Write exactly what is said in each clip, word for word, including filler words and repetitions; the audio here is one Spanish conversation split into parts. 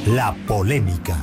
La polémica.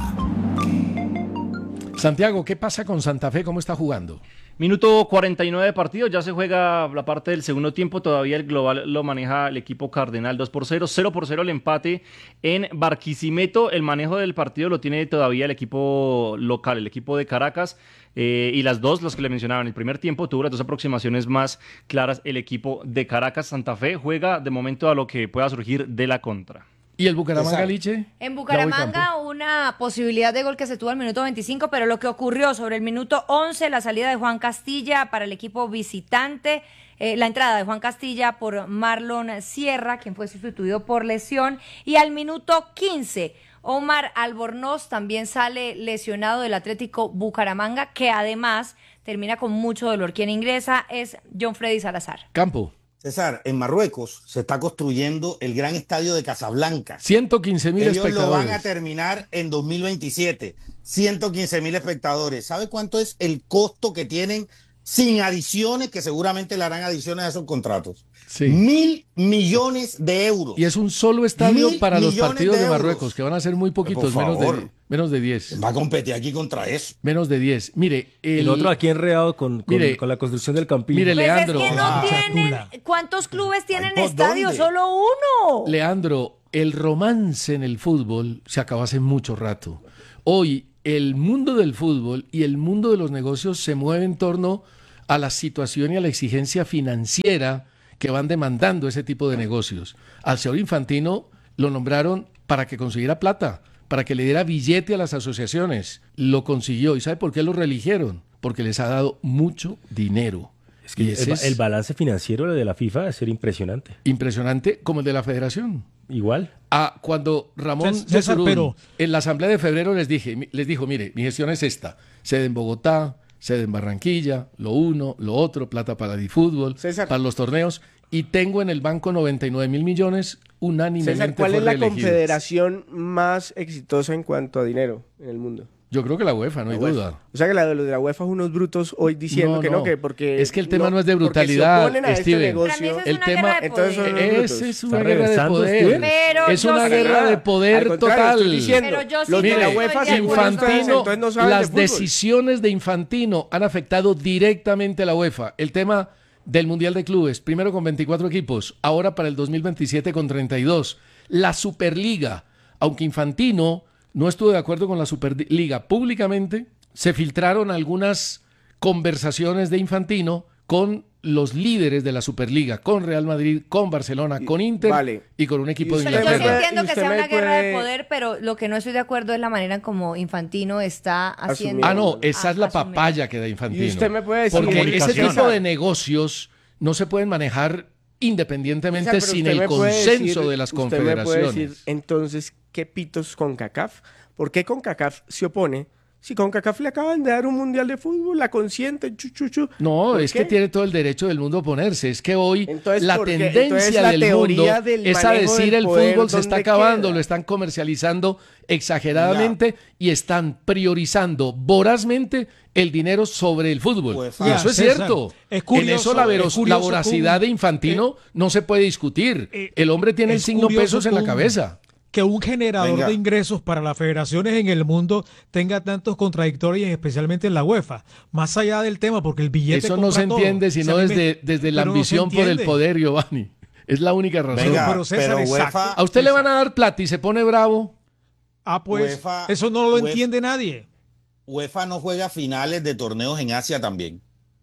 Santiago, ¿qué pasa con Santa Fe? ¿Cómo está jugando? Minuto cuarenta y nueve de partido, ya se juega la parte del segundo tiempo, todavía el global lo maneja el equipo Cardenal dos por cero, cero por cero el empate en Barquisimeto, el manejo del partido lo tiene todavía el equipo local, el equipo de Caracas, eh, y las dos, los que le mencionaban, el primer tiempo tuvo las dos aproximaciones más claras el equipo de Caracas. Santa Fe juega de momento a lo que pueda surgir de la contra. ¿Y el Bucaramanga, Liche? En Bucaramanga una posibilidad de gol que se tuvo al minuto veinticinco, pero lo que ocurrió sobre el minuto once, la salida de Juan Castilla para el equipo visitante, eh, la entrada de Juan Castilla por Marlon Sierra, quien fue sustituido por lesión, y al minuto quince, Omar Albornoz también sale lesionado del Atlético Bucaramanga, que además termina con mucho dolor. Quien ingresa es John Freddy Salazar. Campo. César, en Marruecos se está construyendo el gran estadio de Casablanca. ciento quince mil espectadores. Ellos lo van a terminar en dos mil veintisiete. ciento quince mil espectadores. ¿Sabe cuánto es el costo que tienen sin adiciones, que seguramente le harán adiciones a esos contratos? Sí. Mil millones de euros. Y es un solo estadio Mil para los millones partidos de, de Marruecos, que van a ser muy poquitos, Por menos de, favor. menos de diez. Va a competir aquí contra eso. Menos de diez. Mire, el, El otro aquí enredado con, con, Mire, con la construcción del campín. mire, Pues Leandro. es que no Ah. tienen, ¿cuántos clubes tienen ¿por estadio? dónde? Solo uno. Leandro, el romance en el fútbol se acabó hace mucho rato. Hoy el mundo del fútbol y el mundo de los negocios se mueve en torno a la situación y a la exigencia financiera que van demandando ese tipo de negocios. Al señor Infantino lo nombraron para que consiguiera plata, para que le diera billete a las asociaciones. Lo consiguió. ¿Y sabe por qué lo reeligieron? Porque les ha dado mucho dinero. Es que Y el, ese es el balance financiero de la FIFA debe ser impresionante. impresionante, como el de la federación. Igual. Ah, cuando Ramón César, Yesurún, pero- en la asamblea de febrero les dije, les dijo, mire, mi gestión es esta, sede en Bogotá, sede en Barranquilla, lo uno, lo otro, plata para el fútbol, César. para los torneos, y tengo en el banco noventa y nueve mil millones, unánimemente César, ¿cuál fue es la reelegido. confederación más exitosa en cuanto a dinero en el mundo? Yo creo que la UEFA, no hay La UEFA. duda. O sea que la de los de la UEFA son unos brutos hoy diciendo No, que no, no. que porque... Es que el tema no es de brutalidad, porque se oponen a Steven. este Para mí negocio. eso es El una tema- guerra de entonces son poder. unos brutos. Esa es una Está guerra de regresando, poder. Steven. Pero es yo una sí- guerra de poder Al contrario, total. estoy diciendo, Pero yo sí los de no la estoy UEFA de se acuerdo. Infantino, entonces no saben de las fútbol. decisiones de Infantino han afectado directamente a la UEFA. El tema del Mundial de Clubes, primero con veinticuatro equipos, ahora para el dos mil veintisiete con treinta y dos. La Superliga, aunque Infantino no estuvo de acuerdo con la Superliga públicamente, se filtraron algunas conversaciones de Infantino con los líderes de la Superliga, con Real Madrid, con Barcelona, con Inter vale. y con un equipo Y de usted Yo sí me Inglaterra. puede- entiendo que usted sea me una guerra de puede- poder, pero lo que no estoy de acuerdo es la manera en como Infantino está haciendo. Ah, no, esa Ah, es la asumiendo. papaya que da Infantino. Y usted me puede decir... Porque ese comunicación. tipo de negocios no se pueden manejar independientemente César, pero sin usted el me puede consenso decir- de las usted me puede confederaciones. decir, entonces, ¿qué pitos con CACAF? ¿Por qué con CACAF se opone? Si con CACAF le acaban de dar un mundial de fútbol, la consiente, chu, chu, chu. No, ¿Por es qué? que tiene todo el derecho del mundo a oponerse. Es que hoy Entonces, la ¿por qué? tendencia Entonces, la del teoría mundo del es a manejo decir del el poder, fútbol se está ¿dónde acabando, queda? lo están comercializando exageradamente y están priorizando vorazmente el dinero sobre el fútbol. Pues, y ah, eso es César, cierto. es curioso, en eso la, vero- es curioso la voracidad cómo- de Infantino no se puede discutir. eh, el hombre tiene el es signo curioso pesos en la cómo- cabeza. Que un generador Venga. de ingresos para las federaciones en el mundo tenga tantos contradictorios, especialmente en la UEFA. Más allá del tema, porque el billete Eso no compra se todo. entiende Si sino a mí me- desde, desde la pero no se ambición por el entiende. poder, Giovanni. Es la única razón. Venga, pero César, pero exacto. UEFA, A usted le van a dar plata y se pone bravo. Ah, pues UEFA eso no lo UEFA entiende nadie. UEFA no juega finales de torneos en Asia también.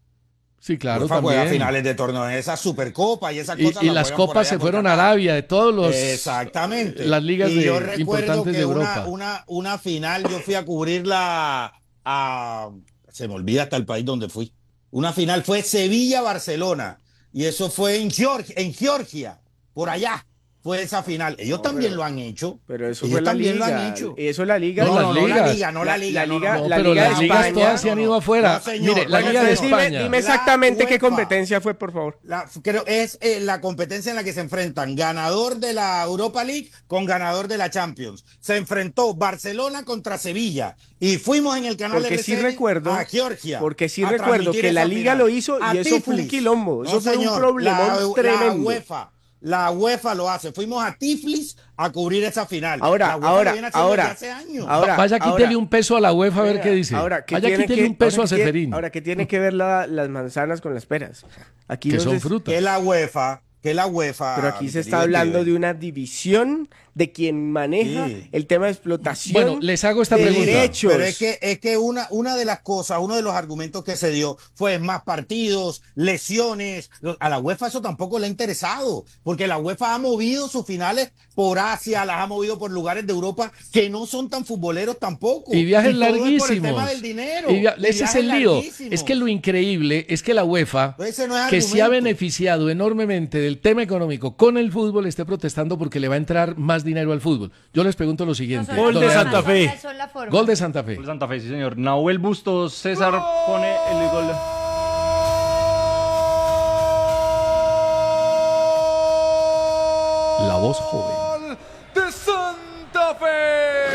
Sí, claro, UEFA juega también. finales de torneos en esa Supercopa y esas Y, cosas. y las las juegan por copas allá se por fueron a Qatar. Arabia, de todos los Exactamente. las ligas y de- yo recuerdo importantes que de una, Europa. Una, una final, yo fui a cubrirla a... Se me olvida hasta el país donde fui. Una final fue Sevilla-Barcelona. Y eso fue en Georgia, en Georgia, por allá. Fue esa final. Ellos No, también pero- lo han hecho. Pero eso Ellos fue la también liga. lo han hecho. Eso es la liga. No, No, las no, no, la ligas. liga, no la liga. La no, liga- no, No, la pero Liga las de ligas España- todas se han ido afuera. No, señor. Mire, la Bueno, Liga de señor. Dime, España. dime La exactamente qué UEFA. competencia fue, por favor. La, creo es eh, la competencia en la que se enfrentan ganador de la Europa League con ganador de la Champions. Se enfrentó Barcelona contra Sevilla y fuimos en el canal Porque sí R C N recuerdo, a Georgia. porque sí a recuerdo transmitir que la esa liga final. lo hizo A y eso fue un Tiflis. quilombo. Eso No, fue un señor, problemón la, tremendo. La UEFA, la UEFA lo hace. Fuimos a Tiflis a cubrir esa final. Ahora, la UEFA ahora, lo viene haciendo ahora, desde hace años. ahora, Vaya, quítele ahora. un peso a la UEFA a ver Venga, qué dice. Ahora, ¿qué Vaya, tiene quítele que- un peso ahora, a ¿qué tiene- Ceferín, Ahora, ¿qué tiene que ver la- las manzanas con las peras? Aquí que no son se- frutas. Que la UEFA, que la UEFA. Pero aquí mi se está querido hablando Steven. de una división de quien maneja Sí. el tema de explotación. Bueno, les hago esta de pregunta. derechos. Pero es que, es que una, una de las cosas, uno de los argumentos que se dio fue más partidos, lesiones. A la UEFA eso tampoco le ha interesado, porque la UEFA ha movido sus finales por Asia, las ha movido por lugares de Europa que no son tan futboleros tampoco. Y viajes todo es por larguísimos. el tema del dinero. Y via- Y ese es viajes el lío. larguísimos. Es que lo increíble es que la UEFA, Ese no es que se ha argumento. beneficiado enormemente del tema económico con el fútbol, esté protestando porque le va a entrar más dinero al fútbol. Yo les pregunto lo siguiente. No son Gol las de formas, Santa Fe. son la forma. Gol de Santa Fe. Gol de Santa Fe, sí señor. Nahuel Bustos César pone el gol. La voz joven. De Santa Fe.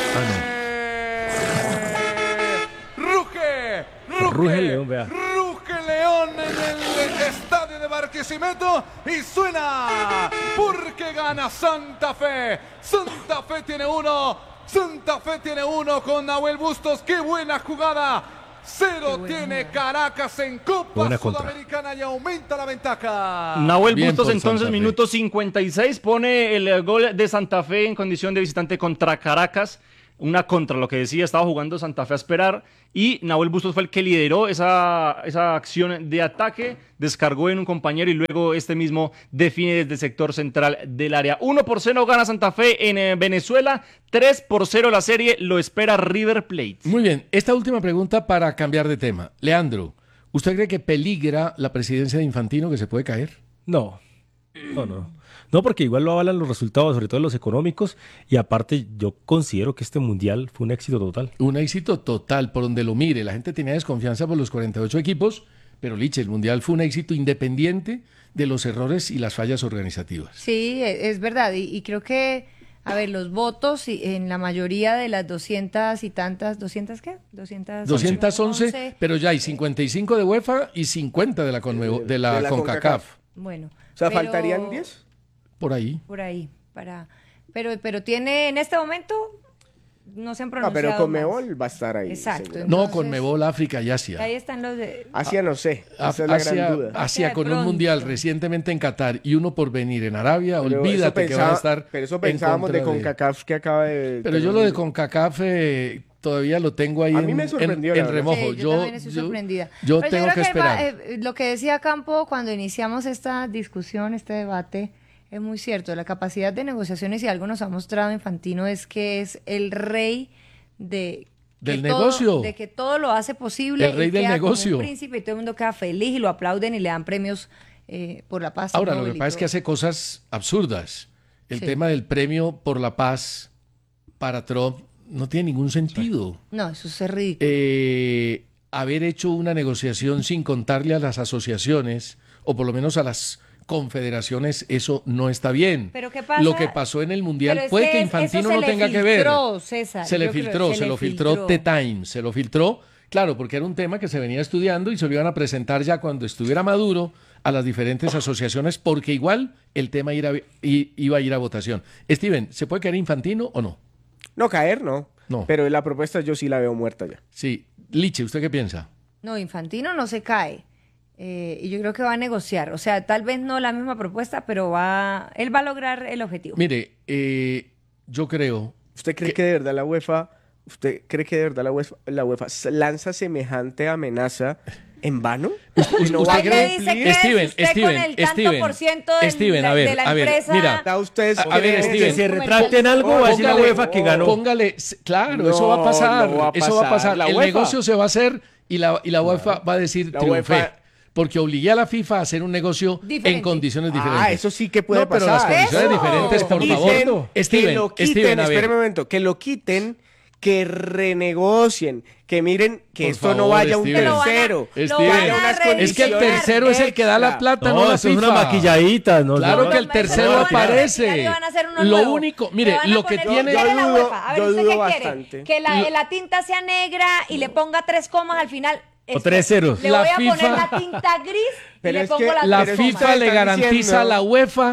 Ruge, ruge, Ruge el león, vea. ruge León en el estadio de Barquisimeto y suena porque gana Santa Fe. Santa Fe tiene uno, Santa Fe tiene uno con Nahuel Bustos. ¡Qué buena jugada! Cero tiene Caracas en Copa Buena contra. Sudamericana y aumenta la ventaja. Nahuel Bien Bustos por entonces, Santa Fe. minuto cincuenta y seis, pone el eh, gol de Santa Fe en condición de visitante contra Caracas. Una contra, lo que decía, estaba jugando Santa Fe a esperar y Nahuel Bustos fue el que lideró esa, esa acción de ataque, descargó en un compañero y luego este mismo define desde el sector central del área. uno por cero gana Santa Fe en eh, Venezuela, tres por cero la serie, lo espera River Plate. Muy bien, esta última pregunta para cambiar de tema. Leandro, ¿usted cree que peligra la presidencia de Infantino, que se puede caer? No, no, no. No, porque igual lo avalan los resultados, sobre todo los económicos, y aparte yo considero que este mundial fue un éxito total. Un éxito total, por donde lo mire. La gente tenía desconfianza por los cuarenta y ocho equipos, pero Liche, el Mundial fue un éxito independiente de los errores y las fallas organizativas. Sí, e- es verdad. Y, y creo que, a ver, los votos y- en la mayoría de las doscientas y tantas, ¿doscientas qué? doscientas doscientos once, pero ya hay cincuenta y cinco de UEFA y cincuenta de la, Conmebo- de la, De la CONCACAF. CONCACAF. Bueno. O sea, pero- ¿faltarían diez? Por ahí. Por ahí, para... Pero, pero tiene, en este momento, no se han No, pronunciado pero más. Conmebol va a estar ahí. Exacto. seguro. No, Entonces- Conmebol, África y Asia. Ahí están los de... Asia no sé. A- Esa es la Asia, gran duda. Asia Asia de con un pronto. mundial recientemente en Qatar y uno por venir en Arabia, Pero eso olvídate que pensaba- van a estar. Pero eso en pensábamos de contra CONCACAF que acaba de. Pero yo lo de CONCACAF eh, todavía lo tengo ahí A en, mí me en- sorprendió, en la verdad. remojo. Sí, yo, también estoy sorprendida. yo Pero tengo creo que esperar. va- eh, lo que decía Campo cuando iniciamos esta discusión, este debate, es muy cierto. La capacidad de negociaciones, y algo nos ha mostrado Infantino, es que es el rey de... que Del todo- negocio. de que todo lo hace posible. El rey y del queda como negocio. un príncipe y todo el mundo queda feliz y lo aplauden y le dan premios eh, por la paz. Ahora, lo Nobel que y pasa es todo. que hace cosas absurdas. El Sí. tema del premio por la paz para Trump no tiene ningún sentido. No, eso es ridículo. Eh, haber hecho una negociación sin contarle a las asociaciones, o por lo menos a las confederaciones, eso no está bien. Pero ¿qué pasa? Lo que pasó en el Mundial Pero es fue que, que Infantino eso se no le tenga que ver. filtró, César, se le yo creo, filtró, se se, le lo filtró, filtró. The Times, se lo filtró, claro, porque era un tema que se venía estudiando y se lo iban a presentar ya cuando estuviera maduro a las diferentes asociaciones, porque igual el tema iba a, i- iba a ir a votación. Steven, ¿se puede caer Infantino o no? No, caer no. No. Pero la propuesta yo sí la veo muerta ya. Sí. Liche, ¿usted qué piensa? No, Infantino no se cae. Eh, y yo creo que va a negociar. O sea, tal vez no la misma propuesta, pero va, él va a lograr el objetivo. Mire, eh, yo creo... ¿Usted cree que de verdad la UEFA, usted cree que de verdad la UEFA, la UEFA s- lanza semejante amenaza en vano? ¿Que no ¿Usted va a ¿Cuál le cree- dice cumplir? que es Steven, usted Steven, con el tanto Steven, por ciento del- Steven, de, a ver, de la a ver, empresa? mira. ¿Está usted A- a ver, cree Steven, que Que se se retracten algo, va a decir la Póngale- UEFA que ganó. Póngale, s- claro, No, eso va a pasar, no va a eso va a pasar. pasar. La El UEFA. negocio se va a hacer y la, y la UEFA va a decir La triunfé, UEFA- porque obligué a la FIFA a hacer un negocio Diferente. en condiciones diferentes. Ah, eso sí que puede no, pero pasar. las condiciones Eso. diferentes, por Dicen favor. que Steven, lo quiten, Steven, a ver. espérame un momento, que lo quiten, que renegocien, que miren que Por esto no favor, vaya a un Steven. Lo van a- tercero. lo Steven. van a Haya unas revisar Es que el condiciones tercero es el que da la extra. plata, no, No, la eso es FIFA. una maquilladita. No, Claro no, que el no, tercero no, no, aparece. Y van a hacer uno Lo nuevo. único, Le mire, van a lo que poner- tiene... Yo Mire la dudo- UEFA. A ver, yo ¿usted dudo qué quiere? bastante. Que la, Lo- la tinta sea negra y le ponga tres comas al final. Esto, tres ceros. Le La voy a poner FIFA la tinta gris y Pero le es pongo que las La Pero tres es que FIFA comas. le están garantiza diciendo- a la UEFA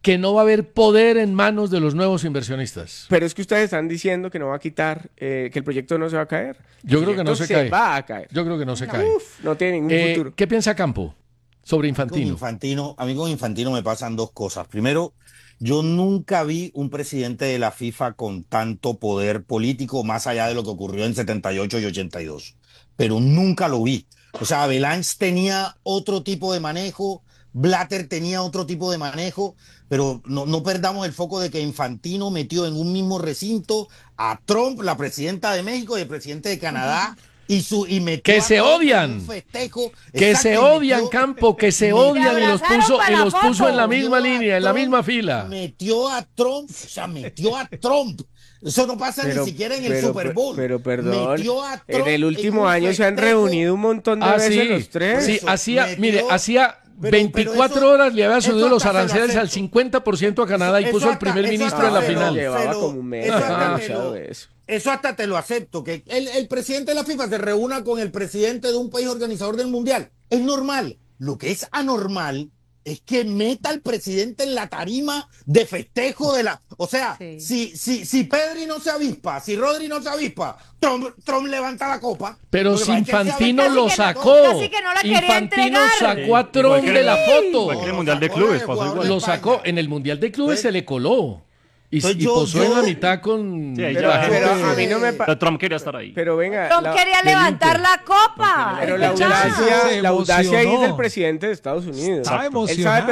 que no va a haber poder en manos de los nuevos inversionistas. Pero es que ustedes están diciendo que no va a quitar, eh, que el proyecto no se va a caer. Yo El creo que no proyecto se cae. va a caer. Yo creo que no se cae. Uf, no tiene ningún Eh, futuro. ¿Qué piensa Campo sobre Con Infantino? Infantino, a mí con Infantino me pasan dos cosas. Primero, yo nunca vi un presidente de la FIFA con tanto poder político más allá de lo que ocurrió en setenta y ocho y ochenta y dos. Pero nunca lo vi. O sea, Avalanche tenía otro tipo de manejo, Blatter tenía otro tipo de manejo, pero no, no perdamos el foco de que Infantino metió en un mismo recinto a Trump, la presidenta de México y el presidente de Canadá. Y, su, y metió Que a se Trump en odian. un festejo. Que Exacto, se y odian, metió- Campo, que se me- odian y los abrazaron puso, para y la los puso en la foto. misma Metió a línea, en la Trump, misma fila. Metió a Trump, o sea, metió a Trump. Eso no pasa ni siquiera en el pero- Super Bowl. Pero perdón, Metió a Trump en el último un año se han festejo. reunido un montón de Ah, veces sí, los tres. sí, Eso, hacía, metió- mire, hacía pero- veinticuatro pero eso- horas le había eso subido los hasta se lo aranceles al acepto. cincuenta por ciento a Canadá y Eso puso al hasta- primer eso ministro hasta en la se lo- final. Llevaba se lo- como un mes eso hasta te anunciado lo- eso. Eso hasta te lo acepto, que el, el presidente de la FIFA se reúna con el presidente de un país organizador del Mundial. Es normal. Lo que es anormal es que meta al presidente en la tarima de festejo de la... O sea, Sí. si, si, si Pedri no se avispa, si Rodri no se avispa, Trump, Trump levanta la copa. Pero Lo que si pasa es que él Infantino sabe lo que- sacó, casi que no la quería Infantino entregar. sacó a Sí, Trump igual que de el- la foto. igual que el Lo Mundial de sacó Clubes del pasó jugador igual. de Lo España. sacó, en el Mundial de Clubes Entonces- se le coló. Y, Entonces y yo- posó en yo- la mitad con Sí, ahí Pero, ya- la pero gente- a mí no me pa- Pero Trump quería estar ahí. Pero venga, Trump la- quería del levantar Inter. la copa. pero la Es verdad. audacia, Se la audacia ahí emocionó. del presidente de Estados Unidos. Estaba Él sabe emocionado.